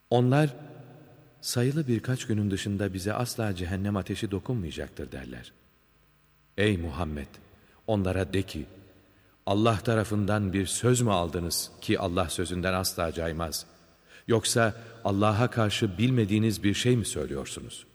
Onlar, sayılı birkaç günün dışında bize asla cehennem ateşi dokunmayacaktır derler. Ey Muhammed! Onlara de ki, Allah tarafından bir söz mü aldınız ki Allah sözünden asla caymaz? Yoksa Allah'a karşı bilmediğiniz bir şey mi söylüyorsunuz?